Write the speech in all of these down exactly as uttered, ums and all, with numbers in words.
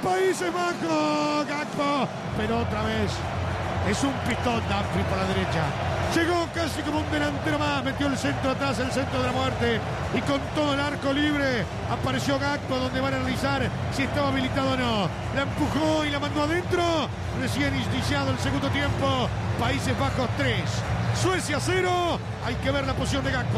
Países Bajos. Gakpo, pero otra vez es un pistón Dumfries por la derecha. Llegó casi como un delantero más, metió el centro atrás, el centro de la muerte, y con todo el arco libre apareció Gakpo, donde van a analizar si estaba habilitado o no. La empujó y la mandó adentro. Recién iniciado el segundo tiempo. Países Bajos tres, Suecia cero. Hay que ver la posición de Gakpo.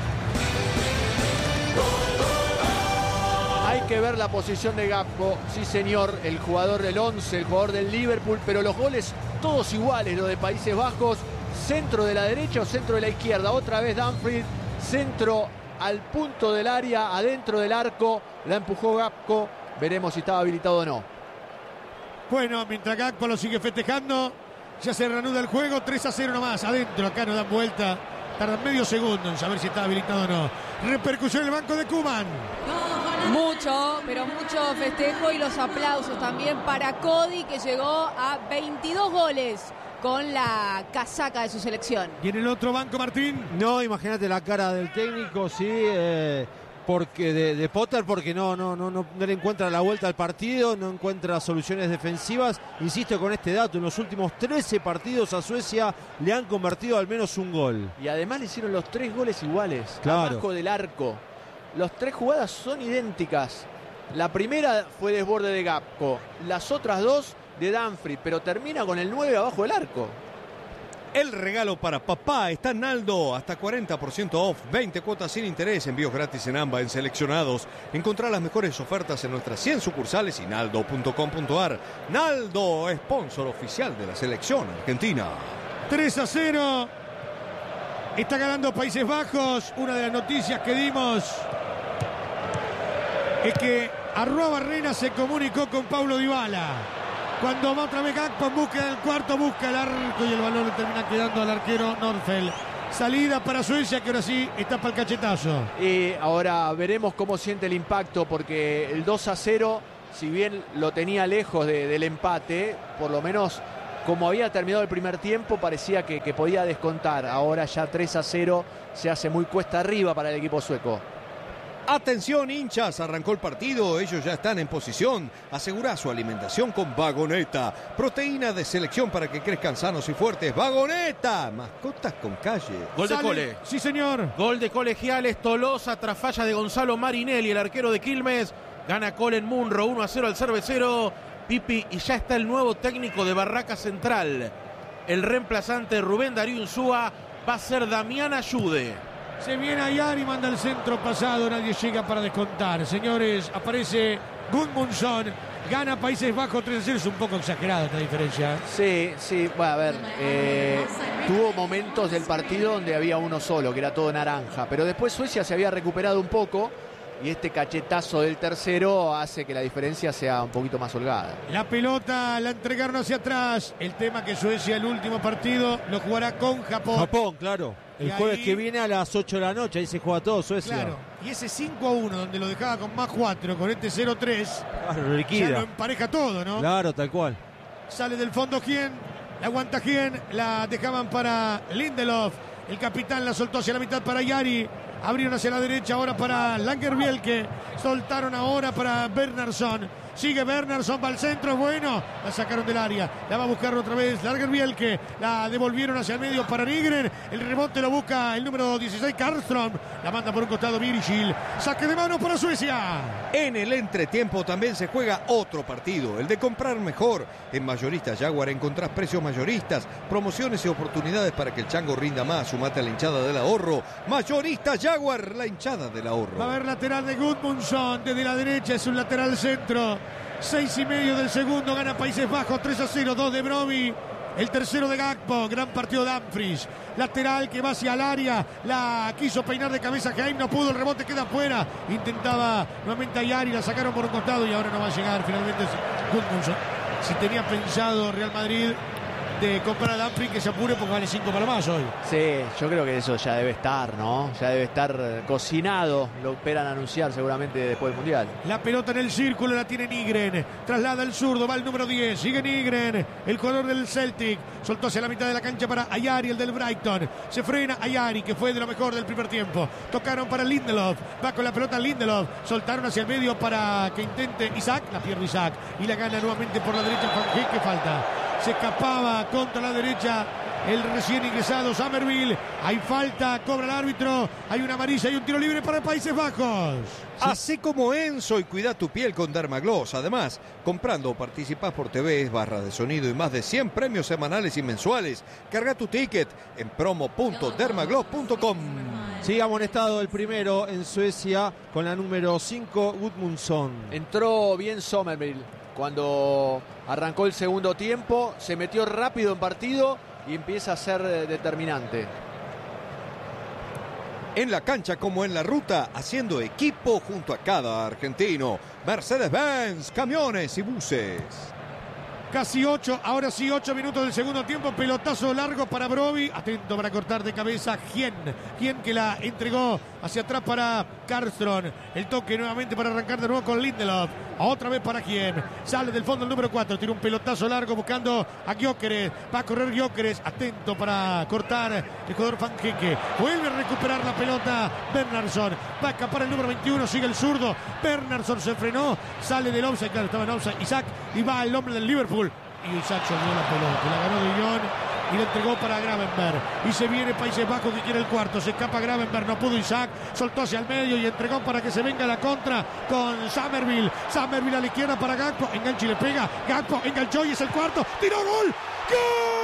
Hay que ver la posición de Gakpo, sí señor, el jugador del once, el jugador del Liverpool, pero los goles todos iguales, los de Países Bajos. Centro de la derecha o centro de la izquierda. Otra vez Dumfries, centro al punto del área, adentro del arco. La empujó Gakpo. Veremos si estaba habilitado o no. Bueno, mientras Gakpo lo sigue festejando, ya se reanuda el juego. tres a cero nomás, adentro. Acá no dan vuelta. Tardan medio segundo en saber si está habilitado o no. Repercusión en el banco de Koeman. Mucho, pero mucho festejo y los aplausos también para Cody, que llegó a veintidós goles con la casaca de su selección. ¿Y en el otro banco, Martín? No, imagínate la cara del técnico, sí, eh, porque de, de Potter, porque no, no, no, no, no le encuentra la vuelta al partido, no encuentra soluciones defensivas. Insisto con este dato, en los últimos trece partidos a Suecia le han convertido al menos un gol. Y además le hicieron los tres goles iguales, claro, abajo del arco. Las tres jugadas son idénticas. La primera fue desborde de Gakpo, las otras dos de Dumfries, pero termina con el nueve abajo del arco. El regalo para papá está en Naldo, hasta cuarenta por ciento off, veinte cuotas sin interés, envíos gratis en AMBA en seleccionados. Encontrá las mejores ofertas en nuestras cien sucursales y naldo punto com punto ar. Naldo, sponsor oficial de la selección argentina. tres a cero. Está ganando Países Bajos. Una de las noticias que dimos es que Arrua Barrena se comunicó con Paulo Dybala. Cuando va otra vez Gakpo en busca del cuarto, busca el arco y el balón le termina quedando al arquero Nordfeld. Salida para Suecia, que ahora sí está para el cachetazo. Y ahora veremos cómo siente el impacto, porque el dos a cero, si bien lo tenía lejos de, del empate, por lo menos como había terminado el primer tiempo, parecía que, que podía descontar. Ahora ya tres a cero se hace muy cuesta arriba para el equipo sueco. Atención, hinchas, arrancó el partido, ellos ya están en posición. Asegura su alimentación con Vagoneta, proteína de selección para que crezcan sanos y fuertes. Vagoneta, mascotas con calle. Gol de Sale. Cole. Sí, señor. Gol de Colegiales, Tolosa tras falla de Gonzalo Marinelli, el arquero de Quilmes. Gana Colin Munro, uno a cero al cervecero. Pipi, y ya está el nuevo técnico de Barraca Central. El reemplazante Rubén Darío Insúa va a ser Damián Ayude. Se viene Ayari, manda el centro pasado, nadie llega para descontar. Señores, aparece Gudmundsson, gana Países Bajos tres a cero. Es un poco exagerada esta diferencia. Sí, sí, bueno, a ver, eh, tuvo momentos del partido donde había uno solo, que era todo naranja, pero después Suecia se había recuperado un poco y este cachetazo del tercero hace que la diferencia sea un poquito más holgada. La pelota la entregaron hacia atrás. El tema que Suecia, el último partido, lo jugará con Japón. Japón, claro. El Y jueves ahí- que viene a las ocho de la noche, ahí se juega todo Suecia. Claro, y ese cinco a uno, donde lo dejaba con más cuatro, con este cero tres, Claro, lo ya liquida. lo empareja todo, ¿no? Claro, tal cual. Sale del fondo Gien, la aguanta Gien, la dejaban para Lindelof. El capitán la soltó hacia la mitad para Yari. Abrieron hacia la derecha ahora para Lagerbielke. Soltaron ahora para Bernhardsson. Sigue Bernhardsson, va al centro, bueno. La sacaron del área. La va a buscar otra vez Lagerbielke. La devolvieron hacia el medio para Nygren. El rebote lo busca el número dieciséis, Karlström. La manda por un costado Virgil. Saque de mano para Suecia. En el entretiempo también se juega otro partido, el de comprar mejor. En Mayoristas Jaguar encontrás precios mayoristas, promociones y oportunidades para que el chango rinda más. Sumate a la hinchada del ahorro. Mayoristas Jaguar, la hinchada del ahorro. Va a haber lateral de Gudmundsson. Desde la derecha es un lateral centro. Seis y medio del segundo, gana Países Bajos, tres a cero, dos de Broby. El tercero de Gakpo, gran partido de Dumfries. Lateral que va hacia el área, la quiso peinar de cabeza Jaime, no pudo, el rebote queda afuera. Intentaba nuevamente Ayari, la sacaron por un costado y ahora no va a llegar finalmente Gudmundsson. Si tenía pensado Real Madrid de comprar a Dumfries, que se apure porque vale cinco para más hoy. Sí, yo creo que eso ya debe estar, ¿no? Ya debe estar cocinado. Lo esperan anunciar seguramente después del Mundial. La pelota en el círculo la tiene Nygren. Traslada el zurdo, va el número diez. Sigue Nygren, el jugador del Celtic. Soltó hacia la mitad de la cancha para Ayari, el del Brighton. Se frena Ayari, que fue de lo mejor del primer tiempo. Tocaron para Lindelof. Va con la pelota Lindelof. Soltaron hacia el medio para que intente Isaac. La pierde Isaac. Y la gana nuevamente por la derecha. ¿Qué falta? Se escapaba contra la derecha el recién ingresado Summerville. Hay falta, cobra el árbitro. Hay una amarilla y un tiro libre para Países Bajos. Así como Enzo y cuida tu piel con Dermagloss. Además, comprando o participás por T V, barras de sonido y más de cien premios semanales y mensuales. Carga tu ticket en promo punto dermagloss punto com. Sí, amonestado el primero en Suecia con la número cinco, Gudmundsson. Entró bien Summerville cuando arrancó el segundo tiempo. Se metió rápido en partido y empieza a ser determinante. En la cancha como en la ruta, haciendo equipo junto a cada argentino. Mercedes-Benz, camiones y buses. Casi ocho, ahora sí, ocho minutos del segundo tiempo. Pelotazo largo para Broby. Atento para cortar de cabeza Hien. Hien que la entregó hacia atrás para Karlström. El toque nuevamente para arrancar de nuevo con Lindelof. Otra vez para Hien. Sale del fondo el número cuatro. Tira un pelotazo largo buscando a Gyökeres. Va a correr Gyökeres. Atento para cortar el jugador Van Hecke. Vuelve a recuperar la pelota Bernhardsson. Va a escapar el número veintiuno. Sigue el zurdo. Bernhardsson se frenó. Sale del offside. Claro, estaba en offside Isaac. Y va el hombre del Liverpool. Y Isaac se dio la pelota. La ganó De Jong y la entregó para Gravenberg. Y se viene Países Bajos que quiere el cuarto. Se escapa Gravenberg. No pudo Isaac. Soltó hacia el medio y entregó para que se venga la contra con Summerville. Summerville a la izquierda para Gakpo. Engancha y le pega. Gakpo enganchó y es el cuarto. ¡Tiró gol! ¡Gol!